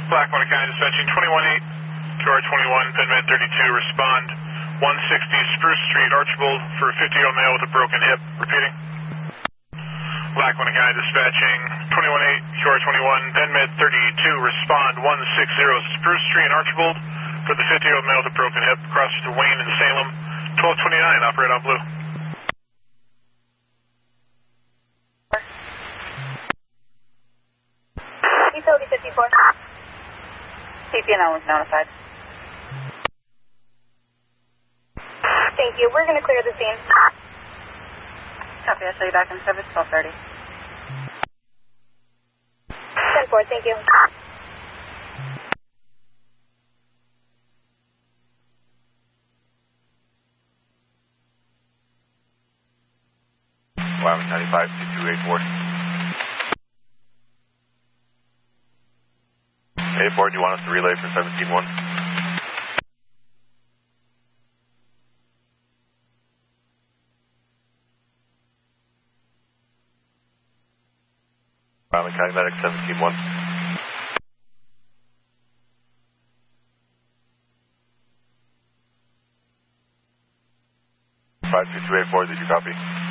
Black Mountain County dispatching 21-8, QR21, PenMed 32, respond 160 Spruce Street, Archibald, for a 50-year-old male with a broken hip. Repeating. Black Mountain County dispatching 21-8, QR21, PenMed 32, respond 160 Spruce Street, Archibald, for the 50-year-old male with a broken hip, crosses to Wayne and Salem, 1229, operate on blue. Utility 54. CPNL was notified. Thank you. We're going to clear the scene. Copy. I'll show you back in service 1230. 10-4. Thank you. Wyoming 95, 2284. 84, do you want us to relay for 17-1? Wyoming County Medic 17-1. Five 2284, did you copy?